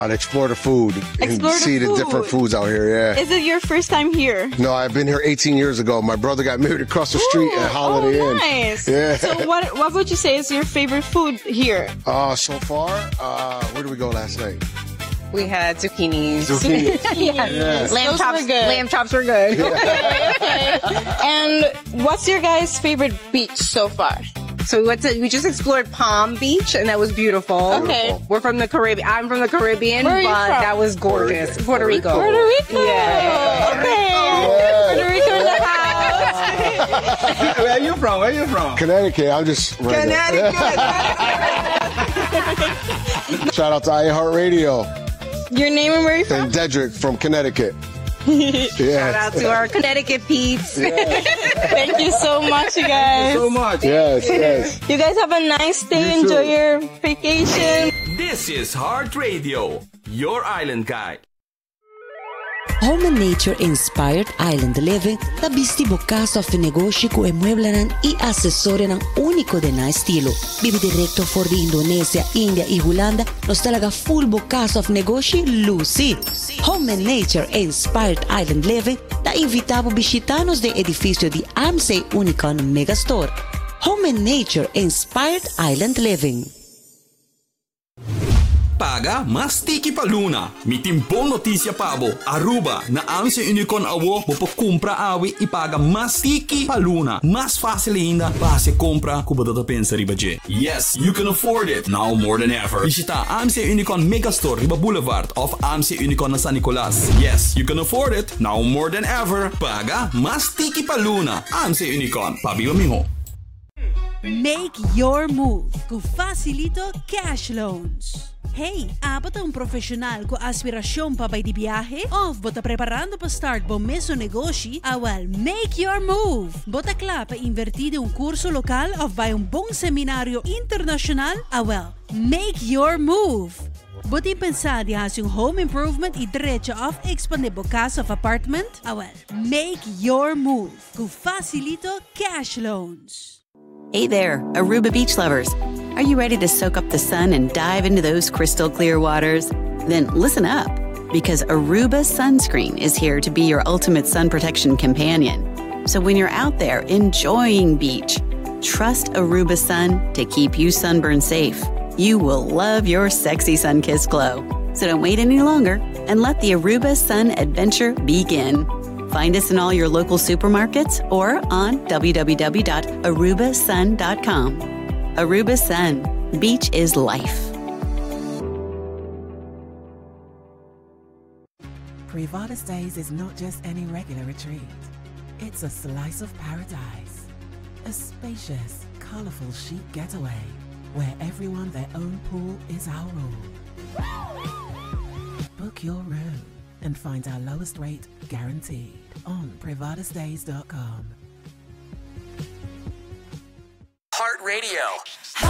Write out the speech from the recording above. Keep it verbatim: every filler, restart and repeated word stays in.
I'd explore the food and Explore the see the food. different foods out here, yeah. Is it your first time here? No, I've been here eighteen years ago. My brother got married across the street Ooh, at Holiday oh, Inn. nice. Yeah. So what what would you say is your favorite food here? Uh, so far, uh, where did we go last night? We had zucchinis. Zucchini. Yeah. Yeah. Lamb Those chops. were good. Lamb chops were good. Okay, okay. And what's your guys' favorite beach so far? So we went to, we just explored Palm Beach, and that was beautiful. Okay. We're from the Caribbean. I'm from the Caribbean, Where are you but from? that was gorgeous. Puerto, Puerto Rico. Rico. Puerto Rico. Yeah. Okay. Yeah. Puerto Rico in the house. Where are you from? Where are you from? Connecticut. I'm just random. Connecticut. Shout out to iHeartRadio Your name and where you from? and Dedrick from Connecticut. Shout Yeah. out to our Connecticut peeps. Thank you so much, you guys. So much. Yes, yes. You guys have a nice day. You too. Enjoy your vacation. This is Heart Radio, your island guide. Home and Nature-inspired island living labis bukas of negosyo ko emueblanan i asesore ng uniko de na estilo. Bibi directo for the Indonesia, India y Holanda nos talaga full bukas of negosyo Lucy. Home and Nature-inspired island living na invitabo bisitanos de edificio di AMSE Unicon Megastore. Home and Nature-inspired island living. Paga mas tiki pa luna. Mitimpong notisya pabo. Aruba na ang sa Unicon awo mo po kumpra awi ipaga mas tiki pa luna. Mas fácil ainda base compra kubada ta pensa riba je. Yes, you can afford it now more than ever. Visita A M C Unicon Megastore Riba Boulevard of A M C Unicon na San Nicolas. Yes, you can afford it now more than ever. Paga mas tiki pa luna. A M C Unicon. Pabilo miho. Make your move com Facilito Cash Loans. Hey, apat ang profesional ko aspirasyon pa bay di biyahe? Of bota preparando pa start bom meso negosyo? Awal, make your move! Bota kla pa invertido un kurso lokal of bay un bong seminaryo internasyonal? Awal, make your move! Buti pensar di has yung home improvement i diretso of expandable casa of apartment? Awal, make your move com Facilito Cash Loans. Hey there, Aruba beach lovers. Are you ready to soak up the sun and dive into those crystal clear waters? Then listen up, because Aruba Sunscreen is here to be your ultimate sun protection companion. So when you're out there enjoying beach, trust Aruba Sun to keep you sunburn safe. You will love your sexy sun-kissed glow. So don't wait any longer and let the Aruba Sun adventure begin. Find us in all your local supermarkets or on w w w dot aruba sun dot com. Aruba Sun. Beach is life. Privada Days is not just any regular retreat. It's a slice of paradise. A spacious, colorful chic getaway where everyone their own pool is our rule. Book your room and find our lowest rate guaranteed on privada stays dot com. Heart Radio.